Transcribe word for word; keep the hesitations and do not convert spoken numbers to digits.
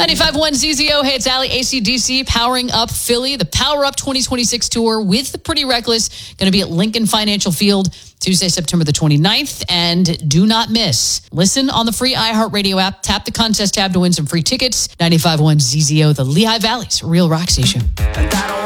ninety-five point one Z Z O. Hey, it's Allie, A C D C, powering up Philly. The Power Up twenty twenty-six tour with the Pretty Reckless. Going to be at Lincoln Financial Field Tuesday, September the twenty-ninth. And do not miss. Listen on the free iHeartRadio app. Tap the contest tab to win some free tickets. ninety-five point one Z Z O, the Lehigh Valley's real rock station.